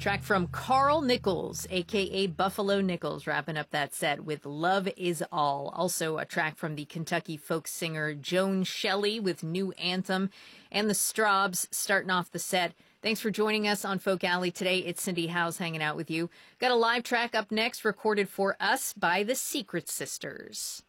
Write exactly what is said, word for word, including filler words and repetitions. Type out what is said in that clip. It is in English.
Track from Carl Nichols, a k a. Buffalo Nichols, wrapping up that set with Love Is All. Also a track from the Kentucky folk singer Joan Shelley with New Anthem, and the Straubs starting off the set. Thanks for joining us on Folk Alley today. It's Cindy Howes hanging out with you. Got a live track up next recorded for us by the Secret Sisters.